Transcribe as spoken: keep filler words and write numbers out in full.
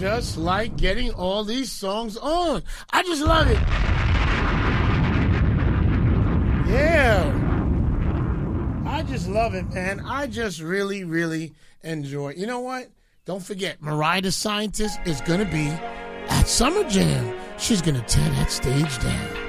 just like getting all these songs on. I just love it. Yeah. I just love it, man. I just really, really enjoy it. You know what? Don't forget, Mariah the Scientist is going to be at Summer Jam. She's going to tear that stage down.